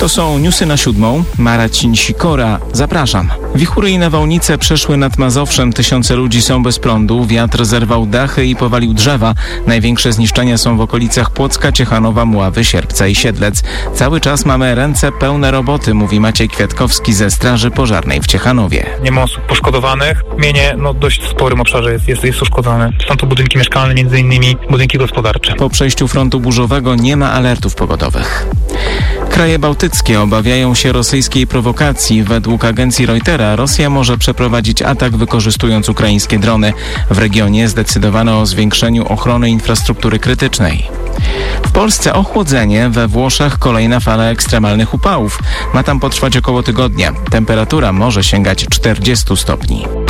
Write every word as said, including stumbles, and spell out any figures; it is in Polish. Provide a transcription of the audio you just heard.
To są newsy na siódmą. Marcin Sikora. Zapraszam. Wichury i nawałnice przeszły nad Mazowszem. Tysiące ludzi są bez prądu. Wiatr zerwał dachy i powalił drzewa. Największe zniszczenia są w okolicach Płocka, Ciechanowa, Mławy, Sierpca i Siedlec. Cały czas mamy ręce pełne roboty, mówi Maciej Kwiatkowski ze Straży Pożarnej w Ciechanowie. Nie ma osób poszkodowanych. Mienie no, dość sporym obszarze jest, jest, jest uszkodzone. Są to budynki mieszkalne, między innymi budynki gospodarcze. Po przejściu frontu burzowego nie ma alertów pogodowych. Kraje bałtyckie obawiają się rosyjskiej prowokacji. Według agencji Reutera Rosja może przeprowadzić atak wykorzystując ukraińskie drony. W regionie zdecydowano o zwiększeniu ochrony infrastruktury krytycznej. W Polsce ochłodzenie, we Włoszech kolejna fala ekstremalnych upałów. Ma tam potrwać około tygodnia. Temperatura może sięgać czterdziestu stopni.